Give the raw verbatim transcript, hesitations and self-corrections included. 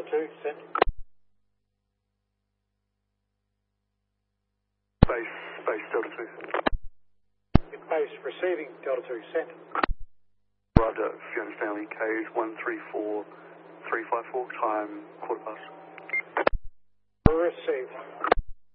two, send. Base, base Delta two. Base receiving, Delta two, send. Arrived at Fiona Stanley, K is one three four three five four, time quarter past. Received.